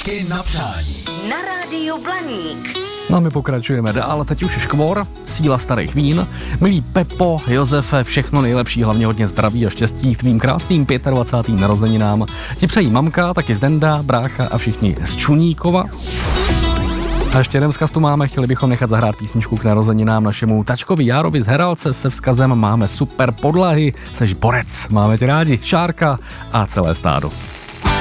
Svíčky na přání. Na rádiu Blaník. No a my pokračujeme dál, teď už škvor, síla starých vín. Milí Pepo, Josefe, všechno nejlepší, hlavně hodně zdraví a štěstí k tvým krásným 25. narozeninám. Ti přejí mamka, taky Zdenda, brácha a všichni z Čuníkova. A ještě jeden vzkaz tu máme, chtěli bychom nechat zahrát písničku k narozeninám našemu tačkovi Járovi z Heralce se vzkazem máme super podlahy, seš borec, máme tě rádi, Šárka a celé stádo.